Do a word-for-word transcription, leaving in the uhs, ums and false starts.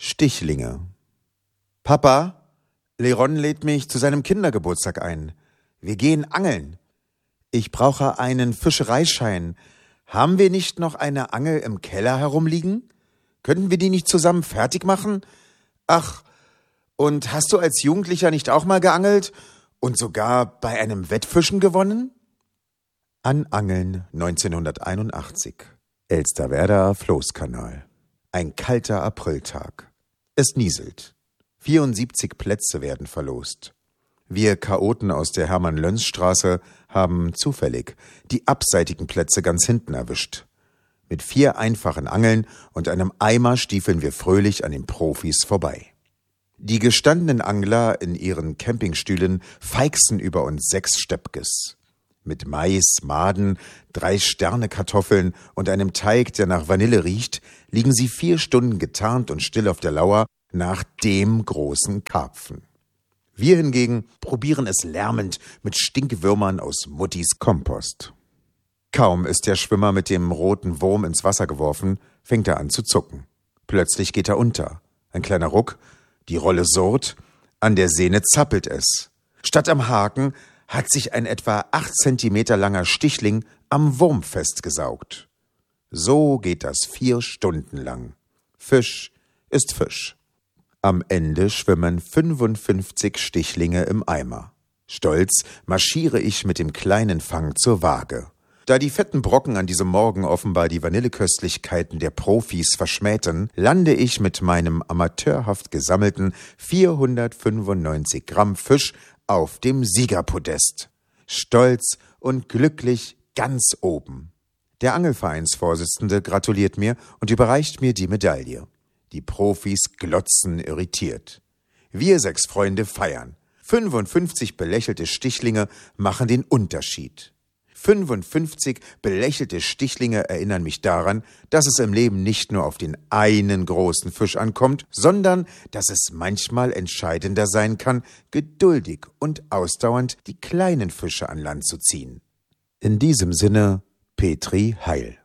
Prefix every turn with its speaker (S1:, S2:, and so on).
S1: Stichlinge. Papa, Leron lädt mich zu seinem Kindergeburtstag ein. Wir gehen angeln. Ich brauche einen Fischereischein. Haben wir nicht noch eine Angel im Keller herumliegen? Könnten wir die nicht zusammen fertig machen? Ach, und hast du als Jugendlicher nicht auch mal geangelt und sogar bei einem Wettfischen gewonnen? An Angeln neunzehnhunderteinundachtzig. Elsterwerda Floßkanal. Ein kalter Apriltag. Es nieselt. vierundsiebzig Plätze werden verlost. Wir Chaoten aus der Hermann-Löns-Straße haben zufällig die abseitigen Plätze ganz hinten erwischt. Mit vier einfachen Angeln und einem Eimer stiefeln wir fröhlich an den Profis vorbei. Die gestandenen Angler in ihren Campingstühlen feixen über uns sechs Steppkes. Mit Mais, Maden, drei Sternekartoffeln und einem Teig, der nach Vanille riecht, liegen sie vier Stunden getarnt und still auf der Lauer nach dem großen Karpfen. Wir hingegen probieren es lärmend mit Stinkwürmern aus Muttis Kompost. Kaum ist der Schwimmer mit dem roten Wurm ins Wasser geworfen, fängt er an zu zucken. Plötzlich geht er unter. Ein kleiner Ruck, die Rolle surrt, an der Sehne zappelt es. Statt am Haken hat sich ein etwa acht Zentimeter langer Stichling am Wurm festgesaugt. So geht das vier Stunden lang. Fisch ist Fisch. Am Ende schwimmen fünfundfünfzig Stichlinge im Eimer. Stolz marschiere ich mit dem kleinen Fang zur Waage. Da die fetten Brocken an diesem Morgen offenbar die Vanilleköstlichkeiten der Profis verschmähten, lande ich mit meinem amateurhaft gesammelten vierhundertfünfundneunzig Gramm Fisch auf dem Siegerpodest. Stolz und glücklich ganz oben. Der Angelvereinsvorsitzende gratuliert mir und überreicht mir die Medaille. Die Profis glotzen irritiert. Wir sechs Freunde feiern. fünfundfünfzig belächelte Stichlinge machen den Unterschied. fünfundfünfzig belächelte Stichlinge erinnern mich daran, dass es im Leben nicht nur auf den einen großen Fisch ankommt, sondern dass es manchmal entscheidender sein kann, geduldig und ausdauernd die kleinen Fische an Land zu ziehen. In diesem Sinne, Petri Heil.